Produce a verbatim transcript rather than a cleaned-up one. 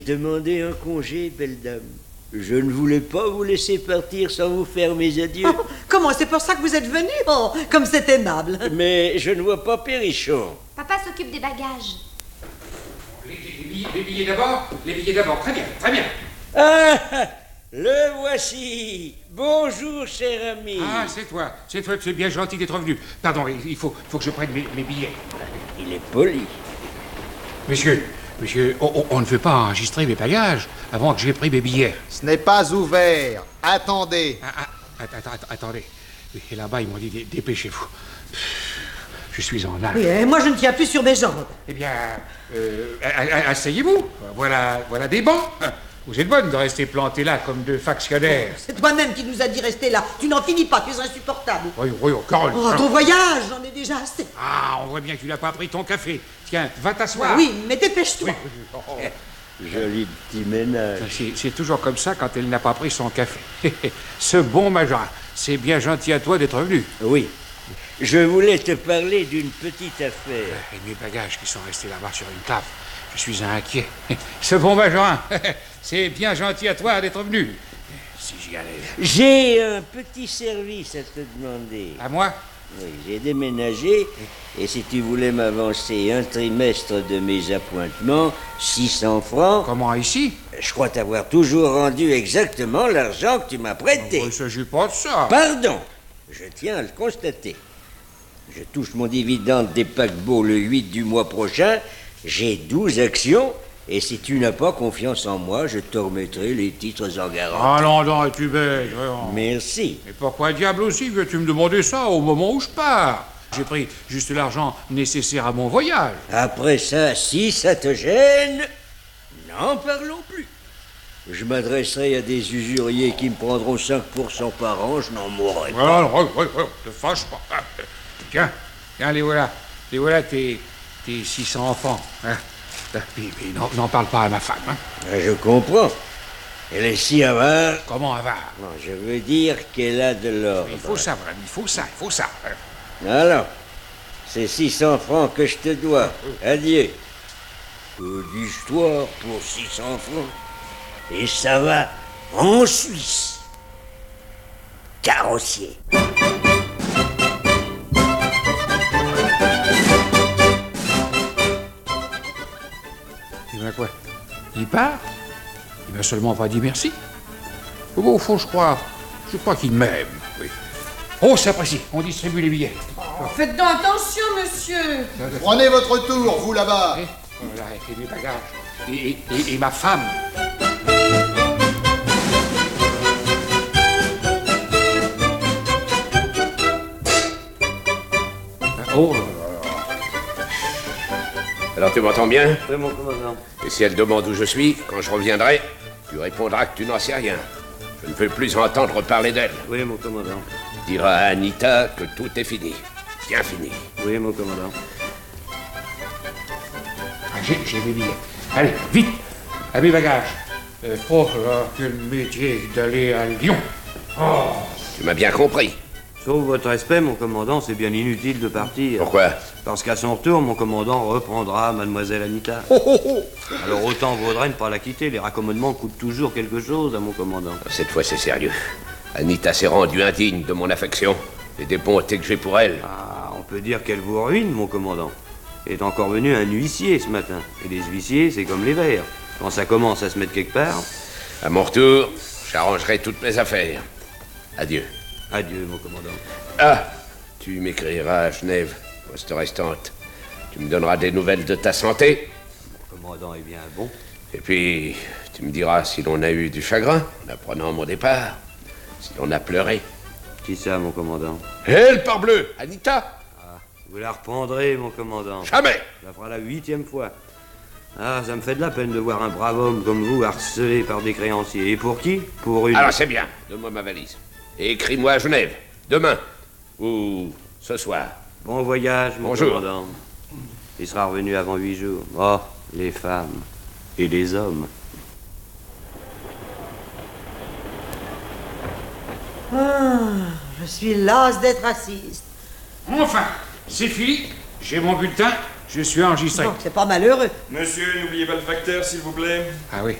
Demandez un congé, belle dame. Je ne voulais pas vous laisser partir sans vous faire mes adieux. Oh, comment, c'est pour ça que vous êtes venu? Oh, comme c'est aimable. Mais je ne vois pas Perrichon. Papa s'occupe des bagages. Les, les billets, les billets d'abord, les billets d'abord. Très bien, très bien. Ah, le voici. Bonjour, cher ami. Ah, c'est toi. C'est toi, c'est bien gentil d'être venu. Pardon, il faut, faut que je prenne mes, mes billets. Il est poli. Monsieur, monsieur, on, on- on ne veut pas enregistrer mes bagages avant que j'ai pris mes billets. Ce n'est pas ouvert. Attendez. Ah, ah, att- att- att- attendez. Et là-bas, ils m'ont dit, dé- dépêchez-vous. Je suis en âge. Oui, et moi je ne tiens plus sur mes jambes. Eh bien, euh, a- a- asseyez-vous. Voilà, voilà des bancs. Vous êtes bonne de rester planté là comme deux factionnaires. C'est toi-même qui nous a dit rester là. Tu n'en finis pas, tu es insupportable. Oui, oui, oh, Carole. Oh, ton voyage, j'en ai déjà assez. Ah, on voit bien que tu n'as pas pris ton café. Tiens, va t'asseoir. Oui, mais dépêche-toi. Oui, oui, oh, oh. Joli petit ménage. C'est, c'est toujours comme ça quand elle n'a pas pris son café. Ce bon Majorin, c'est bien gentil à toi d'être venu. Oui. Je voulais te parler d'une petite affaire. Et mes bagages qui sont restés là-bas sur une table, je suis inquiet. Ce bon Majorin, c'est bien gentil à toi d'être venu. Si j'y allais. J'ai un petit service à te demander. À moi? Oui, j'ai déménagé, et si tu voulais m'avancer un trimestre de mes appointements, six cents francs, Comment, ici? je crois t'avoir toujours rendu exactement l'argent que tu m'as prêté. Il ne s'agit pas de ça. Pardon, je tiens à le constater. Je touche mon dividende des paquebots le huit du mois prochain, j'ai douze actions, et si tu n'as pas confiance en moi, je te remettrai les titres en garantie. Ah non, non, es-tu bête, vraiment. Merci. Mais pourquoi diable aussi veux-tu me demander ça au moment où je pars? J'ai pris juste l'argent nécessaire à mon voyage. Après ça, si ça te gêne, n'en parlons plus. Je m'adresserai à des usuriers qui me prendront cinq pour cent par an, je n'en mourrai pas. Ah, non, oui, oui, ne te fâche pas. Tiens, tiens, les voilà. Les voilà tes, tes six cents enfants. Hein. Puis, puis n'en, n'en parle pas à ma femme. Hein. Je comprends. Elle est si avare. Comment avare? Non, je veux dire qu'elle a de l'ordre. Il faut ça, mon ami, il faut ça, il faut ça. Alors, c'est six cents francs que je te dois. Adieu. Que d'histoire pour six cents francs. Et ça va en Suisse. Carrossier. Il m'a quoi? Il part? Il m'a seulement pas dit merci. Au fond, je crois, je crois qu'il m'aime, oui. Oh, c'est apprécié, on distribue les billets. Faites donc attention, monsieur. Prenez votre tour, vous là-bas. Et, voilà, et mes bagages. Et, et- et- et ma femme. Oh là là. Alors tu m'entends bien? Oui, mon commandant. Et si elle demande où je suis, quand je reviendrai, tu répondras que tu n'en sais rien. Je ne veux plus entendre parler d'elle. Oui, mon commandant. Tu diras à Anita que tout est fini. Bien fini. Oui, mon commandant. Ah, J'ai, j'ai mes billets. Allez, vite, à mes bagages. Euh, oh là, quel métier d'aller à Lyon. Oh. Tu m'as bien compris. Sauf votre respect, mon commandant, c'est bien inutile de partir. Pourquoi? Parce qu'à son retour, mon commandant reprendra mademoiselle Anita. Oh, oh, oh. Alors autant vaudrait ne pas la quitter. Les raccommodements coûtent toujours quelque chose à mon commandant. Cette fois, c'est sérieux. Anita s'est rendue indigne de mon affection et des bontés que j'ai pour elle. Ah, on peut dire qu'elle vous ruine, mon commandant. Il est encore venu un huissier ce matin. Et les huissiers, c'est comme les vers. Quand ça commence à se mettre quelque part, À mon retour, j'arrangerai toutes mes affaires. Adieu. adieu, mon commandant. Ah, tu m'écriras à Genève, poste restante. Tu me donneras des nouvelles de ta santé. Le commandant est bien bon. Et puis, tu me diras si l'on a eu du chagrin en apprenant mon départ. Si l'on a pleuré. Qui ça, mon commandant? Elle, parbleu, Anita. Vous la reprendrez, mon commandant. Jamais. Ça fera la huitième fois. Ah, ça me fait de la peine de voir un brave homme comme vous harcelé par des créanciers. Et pour qui? Pour une... Alors c'est bien, donne-moi ma valise. Et écris-moi à Genève, demain. Ou ce soir. Bon voyage, mon Bonjour. commandant. Il sera revenu avant huit jours. Oh, les femmes et les hommes. Ah, je suis lasse d'être assise. Enfin, c'est fini. J'ai mon bulletin. Je suis enregistré. Non, c'est pas malheureux. Monsieur, n'oubliez pas le facteur, s'il vous plaît. Ah oui,